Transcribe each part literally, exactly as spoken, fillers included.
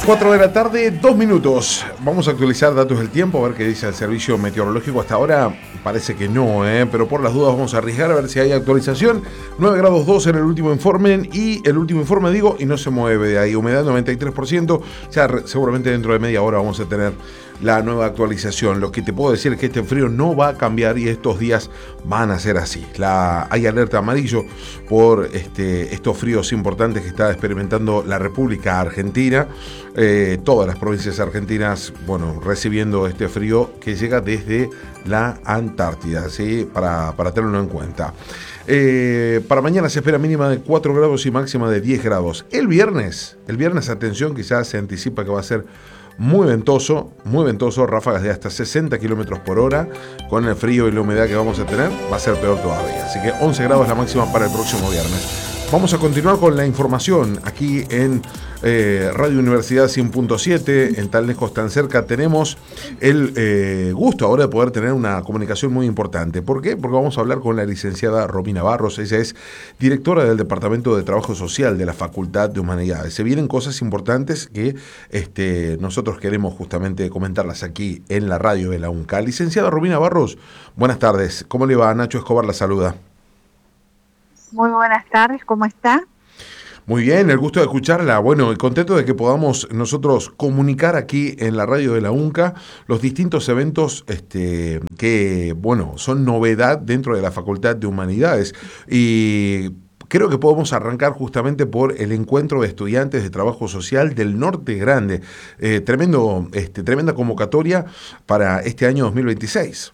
cuatro de la tarde, dos minutos. Vamos a actualizar datos del tiempo, a ver qué dice el servicio meteorológico. Hasta ahora parece que no, ¿eh? pero por las dudas vamos a arriesgar a ver si hay actualización. nueve grados dos en el último informe, y el último informe digo, y no se mueve de ahí. Humedad noventa y tres por ciento. Ya seguramente dentro de media hora vamos a tener la nueva actualización. Lo que te puedo decir es que este frío no va a cambiar y estos días van a ser así. La, hay alerta amarillo por este, estos fríos importantes que está experimentando la República Argentina. Eh, todas las provincias argentinas, bueno, recibiendo este frío que llega desde la Antártida, ¿sí? Para, para tenerlo en cuenta. Eh, para mañana se espera mínima de cuatro grados y máxima de diez grados. El viernes, el viernes, atención, quizás se anticipa que va a ser muy ventoso, muy ventoso, ráfagas de hasta sesenta kilómetros por hora. Con el frío y la humedad que vamos a tener, va a ser peor todavía. Así que once grados la máxima para el próximo viernes. Vamos a continuar con la información aquí en eh, Radio Universidad cien punto siete, en tal lejos, tan cerca. Tenemos el eh, gusto ahora de poder tener una comunicación muy importante. ¿Por qué? Porque vamos a hablar con la licenciada Romina Barros. Ella es directora del Departamento de Trabajo Social de la Facultad de Humanidades. Se vienen cosas importantes que este, nosotros queremos justamente comentarlas aquí en la radio de la UNCA. Licenciada Romina Barros, buenas tardes. ¿Cómo le va? Nacho Escobar la saluda. Muy buenas tardes, ¿cómo está? Muy bien, el gusto de escucharla. Bueno, y contento de que podamos nosotros comunicar aquí en la radio de la UNCA los distintos eventos este, que, bueno, son novedad dentro de la Facultad de Humanidades. Y creo que podemos arrancar justamente por el encuentro de estudiantes de trabajo social del Norte Grande. Eh, tremendo, este, tremenda convocatoria para este año dos mil veintiséis.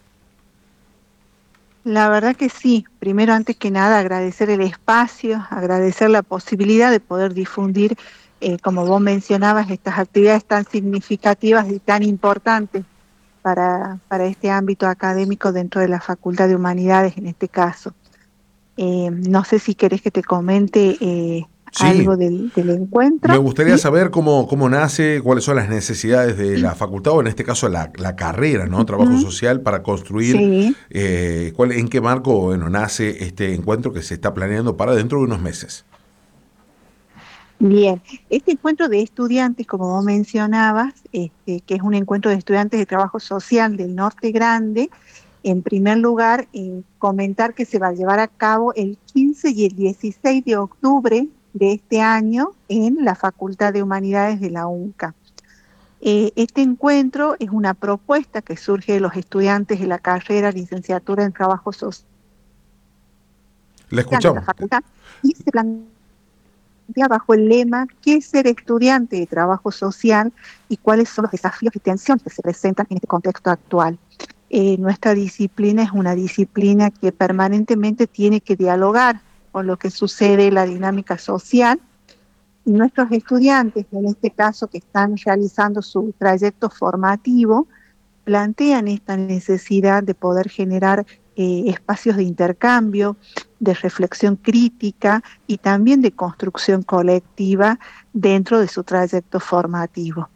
La verdad que sí. Primero, antes que nada, agradecer el espacio, agradecer la posibilidad de poder difundir, eh, como vos mencionabas, estas actividades tan significativas y tan importantes para, para este ámbito académico dentro de la Facultad de Humanidades, en este caso. Eh, no sé si querés que te comente eh, Sí. algo del, del encuentro. Me gustaría ¿Sí? saber cómo, cómo nace, cuáles son las necesidades de la facultad, o en este caso la, la carrera, ¿no? Trabajo Uh-huh. social, para construir, Sí. eh, cuál, en qué marco, bueno, nace este encuentro que se está planeando para dentro de unos meses. Bien, este encuentro de estudiantes, como vos mencionabas, este, que es un encuentro de estudiantes de trabajo social del Norte Grande, en primer lugar, eh, comentar que se va a llevar a cabo el quince y el dieciséis de octubre de este año en la Facultad de Humanidades de la UNCA. Eh, este encuentro es una propuesta que surge de los estudiantes de la carrera Licenciatura en Trabajo Social Le de la escuchamos. facultad, y se plantea bajo el lema ¿qué es ser estudiante de trabajo social y cuáles son los desafíos y tensiones que se presentan en este contexto actual? Eh, nuestra disciplina es una disciplina que permanentemente tiene que dialogar con lo que sucede en la dinámica social, y nuestros estudiantes, en este caso que están realizando su trayecto formativo, plantean esta necesidad de poder generar eh, espacios de intercambio, de reflexión crítica y también de construcción colectiva dentro de su trayecto formativo.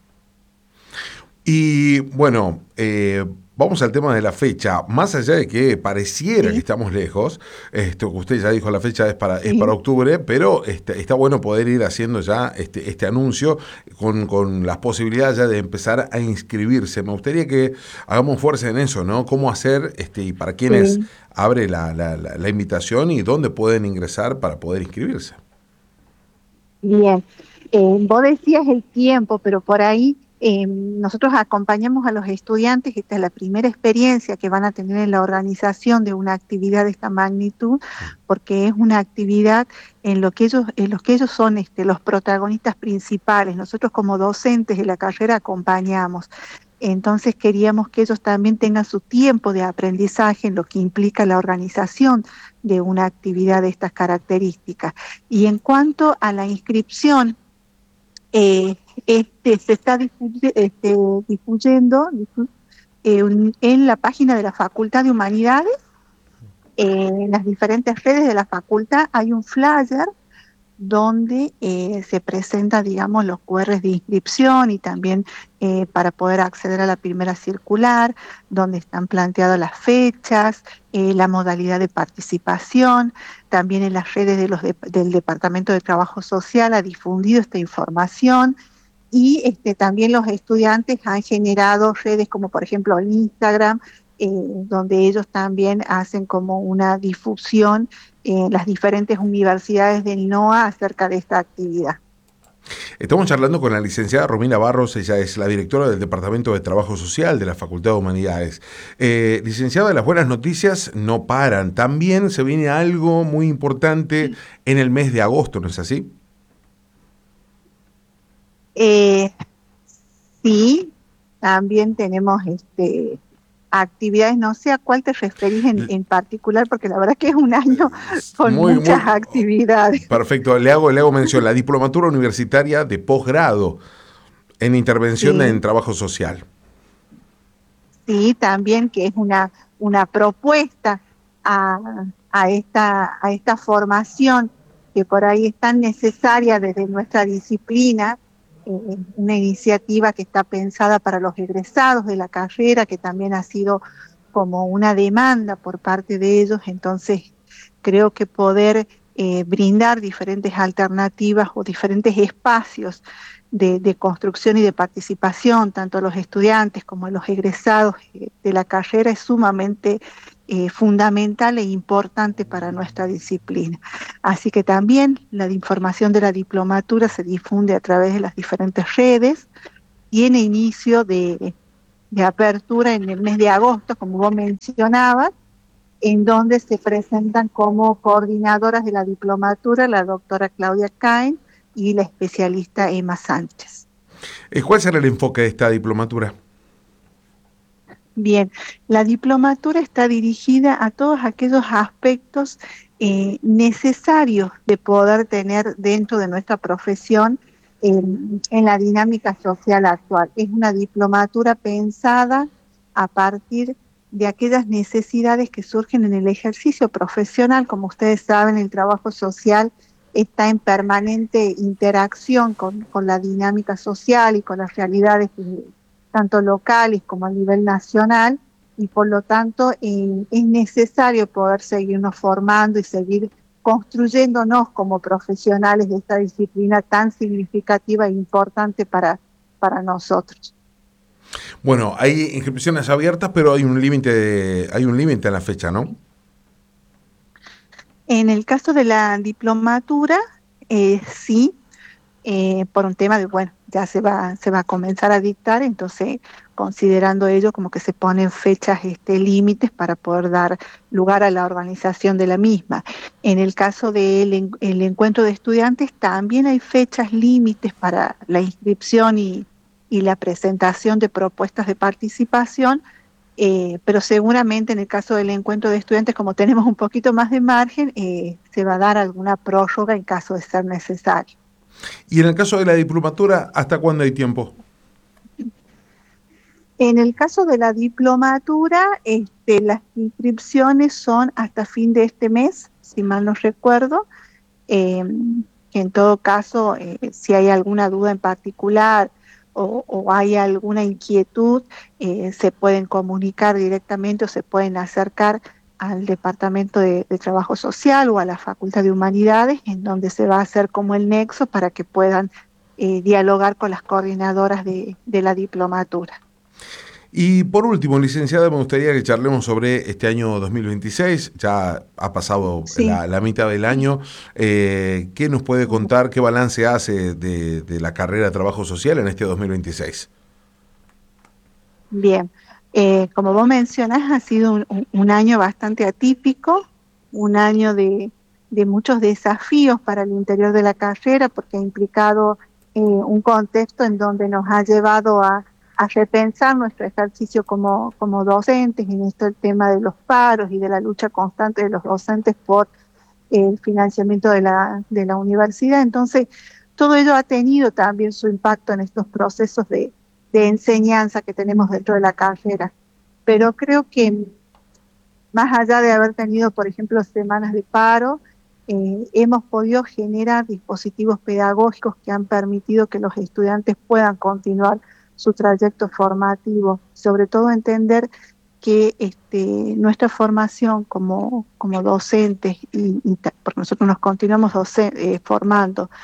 Y bueno, eh, vamos al tema de la fecha. Más allá de que pareciera ¿Sí? que estamos lejos, esto que usted ya dijo, la fecha es para, ¿Sí? es para octubre, pero este, está bueno poder ir haciendo ya este, este anuncio con, con las posibilidades ya de empezar a inscribirse. Me gustaría que hagamos fuerza en eso, ¿no? ¿Cómo hacer este, y para quiénes Sí. abre la, la, la, la invitación y dónde pueden ingresar para poder inscribirse? Bien, eh, vos decías el tiempo, pero por ahí eh, nosotros acompañamos a los estudiantes. Esta es la primera experiencia que van a tener en la organización de una actividad de esta magnitud, porque es una actividad en lo que ellos, en los que ellos son este, los protagonistas principales. Nosotros como docentes de la carrera acompañamos. Entonces queríamos que ellos también tengan su tiempo de aprendizaje en lo que implica la organización de una actividad de estas características. Y en cuanto a la inscripción, eh, este, se está difuye, este, difuyendo difu, eh, un, en la página de la Facultad de Humanidades, eh, en las diferentes redes de la facultad hay un flyer donde eh, se presenta, digamos, los cu erres de inscripción y también eh, para poder acceder a la primera circular, donde están planteadas las fechas, eh, la modalidad de participación. También en las redes de los de, del Departamento de Trabajo Social ha difundido esta información. y este, también los estudiantes han generado redes como por ejemplo Instagram, eh, donde ellos también hacen como una difusión en las diferentes universidades del NOA acerca de esta actividad. Estamos charlando con la licenciada Romina Barros, ella es la directora del Departamento de Trabajo Social de la Facultad de Humanidades. Eh, licenciada, las buenas noticias no paran. También se viene algo muy importante en el mes de agosto, ¿no es así? Eh, sí, también tenemos este, actividades, no sé a cuál te referís en, en particular, porque la verdad que es un año con Muy, muchas muy actividades. perfecto. Le hago, le hago mención, la diplomatura universitaria de posgrado en intervención en Sí, trabajo social. sí, también que es una, una propuesta a, a, esta, a esta formación que por ahí es tan necesaria desde nuestra disciplina, eh, una iniciativa que está pensada para los egresados de la carrera, que también ha sido como una demanda por parte de ellos, entonces creo que poder eh, brindar diferentes alternativas o diferentes espacios de, de construcción y de participación, tanto a los estudiantes como a los egresados eh, de la carrera, es sumamente eh, fundamental e importante para nuestra disciplina. Así que también la información de la diplomatura se difunde a través de las diferentes redes, tiene inicio de, de apertura en el mes de agosto, como vos mencionabas, en donde se presentan como coordinadoras de la diplomatura la doctora Claudia Cain y la especialista Emma Sánchez. Eh, ¿Cuál será el enfoque de esta diplomatura? Bien, la diplomatura está dirigida a todos aquellos aspectos eh, necesarios de poder tener dentro de nuestra profesión en, en la dinámica social actual. Es una diplomatura pensada a partir de aquellas necesidades que surgen en el ejercicio profesional. Como ustedes saben, el trabajo social está en permanente interacción con, con la dinámica social y con las realidades que tanto locales como a nivel nacional, y por lo tanto eh, es necesario poder seguirnos formando y seguir construyéndonos como profesionales de esta disciplina tan significativa e importante para, para nosotros. Bueno, hay inscripciones abiertas, pero hay un límite, hay un límite en la fecha, ¿no? En el caso de la diplomatura, eh, sí, eh, por un tema de, bueno, ya se va, se va a comenzar a dictar, entonces considerando ello como que se ponen fechas este, límites para poder dar lugar a la organización de la misma. En el caso del en, el encuentro de estudiantes también hay fechas límites para la inscripción y, y la presentación de propuestas de participación, eh, pero seguramente en el caso del encuentro de estudiantes, como tenemos un poquito más de margen, eh, se va a dar alguna prórroga en caso de ser necesario. Y en el caso de la diplomatura, ¿hasta cuándo hay tiempo? En el caso de la diplomatura, este, las inscripciones son hasta fin de este mes, si mal no recuerdo. Eh, en todo caso, eh, si hay alguna duda en particular o, o hay alguna inquietud, eh, se pueden comunicar directamente o se pueden acercar al Departamento de, de Trabajo Social o a la Facultad de Humanidades, en donde se va a hacer como el nexo para que puedan eh, dialogar con las coordinadoras de, de la diplomatura. Y por último, licenciada, me gustaría que charlemos sobre este año dos mil veintiséis. Ya ha pasado Sí. la, la mitad del año. Eh, ¿Qué nos puede contar? ¿Qué balance hace de, de la carrera de trabajo social en este dos mil veintiséis? Bien, eh, como vos mencionás, ha sido un, un, un año bastante atípico, un año de, de muchos desafíos para el interior de la carrera, porque ha implicado eh, un contexto en donde nos ha llevado a, a repensar nuestro ejercicio como, como docentes, en esto el tema de los paros y de la lucha constante de los docentes por el financiamiento de la, de la universidad. Entonces, todo ello ha tenido también su impacto en estos procesos de, de enseñanza que tenemos dentro de la carrera. Pero creo que más allá de haber tenido, por ejemplo, semanas de paro, eh, hemos podido generar dispositivos pedagógicos que han permitido que los estudiantes puedan continuar su trayecto formativo, sobre todo entender que este, nuestra formación como, como docentes, y, y porque nosotros nos continuamos docen, eh, formando,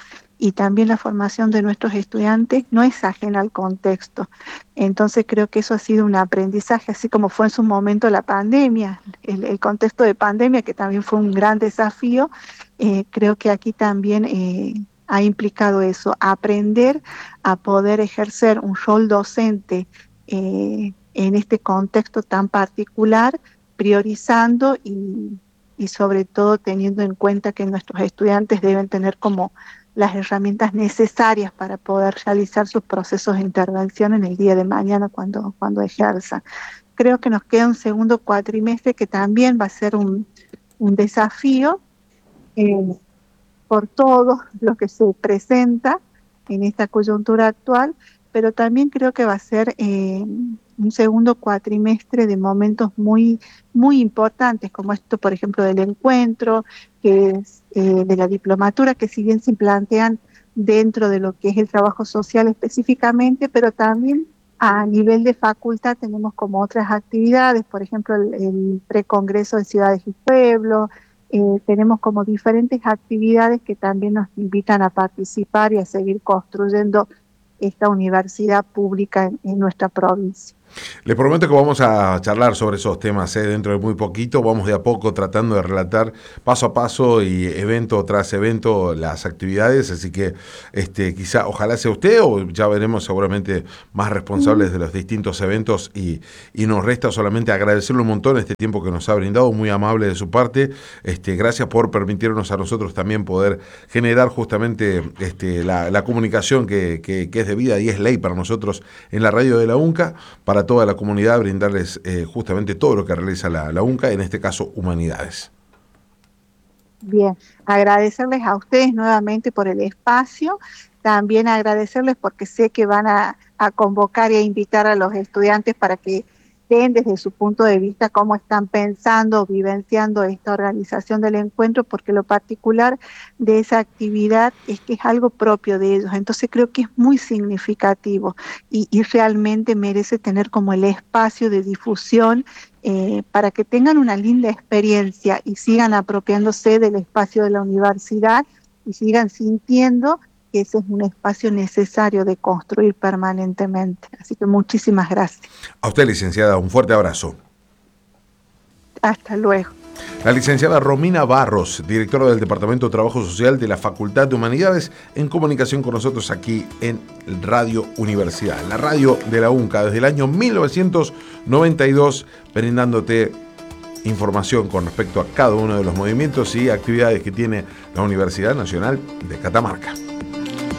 y también la formación de nuestros estudiantes no es ajena al contexto. Entonces creo que eso ha sido un aprendizaje, así como fue en su momento la pandemia, el, el contexto de pandemia, que también fue un gran desafío. Eh, creo que aquí también eh, ha implicado eso, aprender a poder ejercer un rol docente eh, en este contexto tan particular, priorizando y, y sobre todo teniendo en cuenta que nuestros estudiantes deben tener como las herramientas necesarias para poder realizar sus procesos de intervención en el día de mañana cuando, cuando ejerzan. Creo que nos queda un segundo cuatrimestre que también va a ser un, un desafío eh, por todo lo que se presenta en esta coyuntura actual, pero también creo que va a ser eh, un segundo cuatrimestre de momentos muy, muy importantes, como esto, por ejemplo, del encuentro, que es eh, de la diplomatura, que si bien se plantean dentro de lo que es el trabajo social específicamente, pero también a nivel de facultad tenemos como otras actividades, por ejemplo, el, el precongreso de Ciudades y Pueblos. Eh, tenemos como diferentes actividades que también nos invitan a participar y a seguir construyendo esta universidad pública en, en nuestra provincia. Les prometo que vamos a charlar sobre esos temas ¿eh? dentro de muy poquito. Vamos de a poco tratando de relatar paso a paso y evento tras evento las actividades. Así que este, quizá, ojalá sea usted o ya veremos seguramente más responsables de los distintos eventos. Y, y nos resta solamente agradecerle un montón este tiempo que nos ha brindado, muy amable de su parte. Este, gracias por permitirnos a nosotros también poder generar justamente este, la, la comunicación que, que, que es debida y es ley para nosotros en la radio de la UNCA, para toda la comunidad, brindarles eh, justamente todo lo que realiza la, la UNCA, en este caso Humanidades. Bien, agradecerles a ustedes nuevamente por el espacio, también agradecerles porque sé que van a, a convocar y a invitar a los estudiantes para que den desde su punto de vista cómo están pensando, vivenciando esta organización del encuentro, porque lo particular de esa actividad es que es algo propio de ellos, entonces creo que es muy significativo y, y realmente merece tener como el espacio de difusión eh, para que tengan una linda experiencia y sigan apropiándose del espacio de la universidad y sigan sintiendo que ese es un espacio necesario de construir permanentemente. Así que muchísimas gracias. A usted, licenciada, un fuerte abrazo. Hasta luego. La licenciada Romina Barros, directora del Departamento de Trabajo Social de la Facultad de Humanidades, en comunicación con nosotros aquí en Radio Universidad, la radio de la UNCA, desde el año mil novecientos noventa y dos, brindándote información con respecto a cada uno de los movimientos y actividades que tiene la Universidad Nacional de Catamarca.